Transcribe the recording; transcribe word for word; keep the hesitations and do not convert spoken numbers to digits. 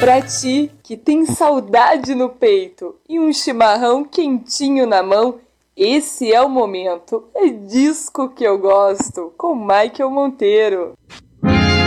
Pra ti que tem saudade no peito e um chimarrão quentinho na mão, esse é o momento. É disco que eu gosto, com Michael Monteiro.